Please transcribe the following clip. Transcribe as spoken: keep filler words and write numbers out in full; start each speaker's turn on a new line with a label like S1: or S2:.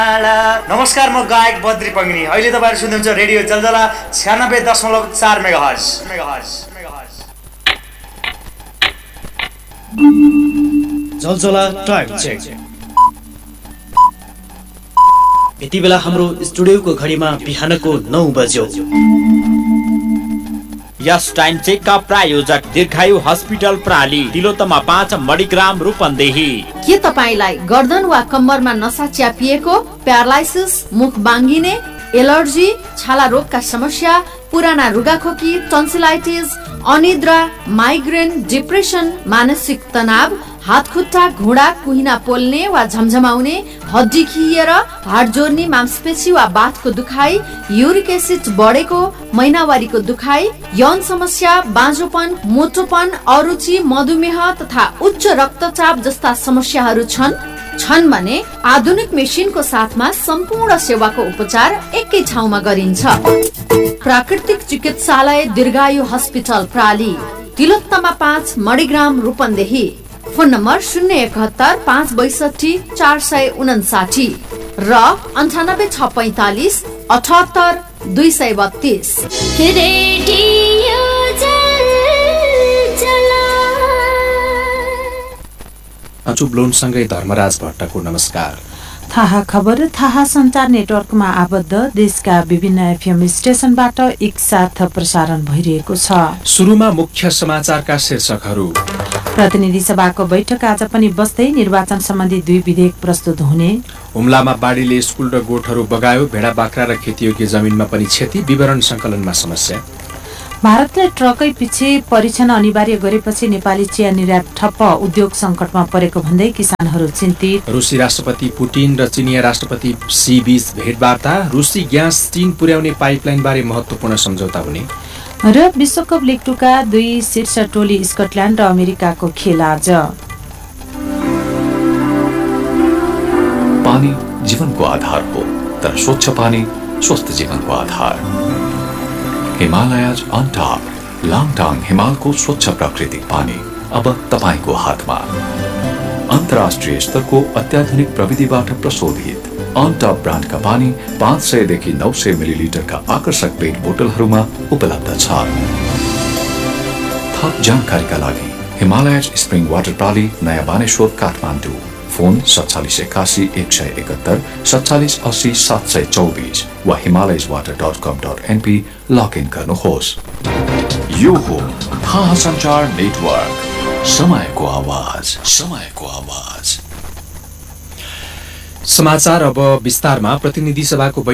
S1: नमस्कार, म गायक बद्री पङ्गिनी। अहिले तपाईहरु सुन्नुहुन्छ रेडियो जलजला छयानब्बे दशमलव चार मेगाहर्ज मेगाहर्ज मेगाहर्ज।
S2: जलजला टाइम चेक। यति बेला हाम्रो स्टुडियोको घडीमा बिहानको नौ बज्यो।
S3: यस टाइम चेक का प्रायोजक दीर्घायु हस्पिटल प्राली, तिलोत्तमा पाँच, मणिग्राम, रूपन्देही।
S4: के तपाईलाई गर्दन वा कम्मरमा नसा च्यापिएको, प्यारालाइसिस, मुख बाङ्गिने, एलर्जी, छाला रोगका समस्या, पुराना रुगाखोकी, टन्सिलाइटिस, अनिद्रा, माइग्रेन, डिप्रेसन, मानसिक तनाव, हात खुट्टा घुँडा कुहिना पोल्ने वा झमझमाउने, हड्डी खिएर हाड जोड्ने, मांसपेशी वा बाथको दुखाइ, युरिक एसिड बढेको, महिनावारीको दुखाइ, यौन समस्या, बाँझोपन, मोटोपन, अरुचि, मधुमेह तथा उच्च रक्तचाप जस्ता समस्याहरू छन् छन् भने आधुनिक मेसिनको साथमा सम्पूर्ण सेवाको उपचार एकै ठाउँमा गरिन्छ। प्राकृतिक चिकित्सालय दीर्घायु हस्पिटल प्राली, तिलोत्तमा पाँच, मणिग्राम, रूपन्देही। फोन नम्बर शून्य एकहत्तर पाँच बैसठी चार सय उनासाठी र अन्ठानब्बे छ पैंतालिस अठहत्तर दुई सय बत्तीस।
S5: अचु ब्लोनसँगै धर्मराज भट्टको नमस्कार।
S6: थाहा खबर थाहा सञ्चार नेटवर्कमा आबद्ध देशका विभिन्न एफएम स्टेशनबाट एकसाथ प्रसारण भइरहेको छ।
S5: सुरुमा मुख्य समाचारका शीर्षकहरू।
S6: प्रतिनिधि सभाको बैठक आज पनि बस्दै निर्वाचन सम्बन्धी दुई विधेयक प्रस्तुत हुने।
S5: हुम्लामा बाढीले स्कुल र गोठहरू बगायो, भेडा बाख्रा र खेतीयोग्य जमिनमा पनि क्षति, विवरण संकलनमा समस्या।
S6: भारतले ट्रकै पछि परीक्षण अनिवार्य गरेपछि नेपाली चिया निर्यात ठप्प, उद्योग संकटमा परेको भन्दै किसानहरू चिन्तित।
S5: रुसी राष्ट्रपति पुटिन र चिनिया राष्ट्रपति सी बीच भेटवार्ता, रुसी ग्यास चीन पुर्याउने पाइपलाइन बारे महत्वपूर्ण सम्झौता हुने।
S6: र विश्वकप लिग टू का दुई शीर्ष टोली स्कटल्यान्ड र अमेरिकाको खेल आज।
S7: पानी जीवनको आधार हो, तर स्वच्छ पानी स्वस्थ जीवनको आधार। हिमालयज अन टप, लाङटाङ हिमालको स्वच्छ प्राकृतिक पानी अब तपाईको हातमा। अन्तर्राष्ट्रिय स्तरको अत्याधुनिक प्रविधिबाट प्रशोधित अन टप ब्रान्डका पानी पाँच सय देखि नौ सय मिलिलिटरका आकर्षक पेट बोतलहरूमा उपलब्ध छ। थप जानकारीका लागि हिमालयज स्प्रिङ वाटर प्राली, नयाँ बानेश्वर, काठमाडौँ। फोन सत्तालिस एकासी एक सय एकहत्तर सत्तालिस अस्सी सात सय चौबिस वा हिमालयज वाटर डट कम डट एनपी लगइन गर्नुहोस्। यो हो थाहा सञ्चार नेटवर्क, समयको आवाज, समयको आवाज।
S5: समाचार अब विस्तारमा। प्रतिनिधि सभाको